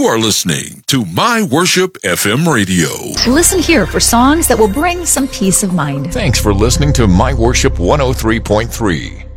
You are listening to My Worship FM Radio. Listen here for songs that will bring some peace of mind. Thanks for listening to My Worship 103.3.